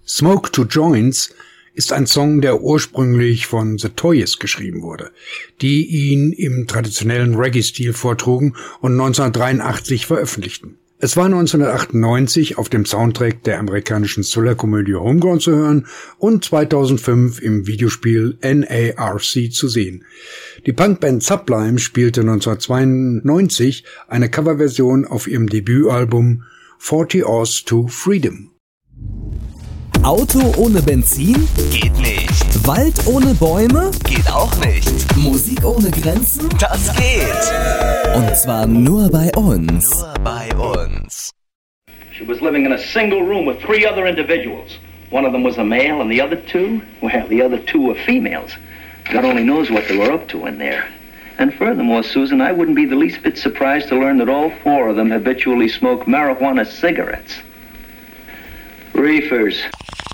Smoke to Joints ist ein Song, der ursprünglich von The Toys geschrieben wurde, die ihn im traditionellen Reggae-Stil vortrugen und 1983 veröffentlichten. Es war 1998 auf dem Soundtrack der amerikanischen Thriller-Komödie Homegrown zu hören und 2005 im Videospiel NARC zu sehen. Die Punkband Sublime spielte 1992 eine Coverversion auf ihrem Debütalbum 40 Hours to Freedom. Auto ohne Benzin? Geht nicht. Wald ohne Bäume? Geht auch nicht. Musik ohne Grenzen? Das geht. Und zwar nur bei uns. Nur bei uns. She was living in a single room with 3 other individuals. One of them was a male and the other 2, well, the other 2 were females. God only knows what they were up to in there. And furthermore, Susan, I wouldn't be the least bit surprised to learn that all 4 of them habitually smoke marijuana cigarettes. Reefers.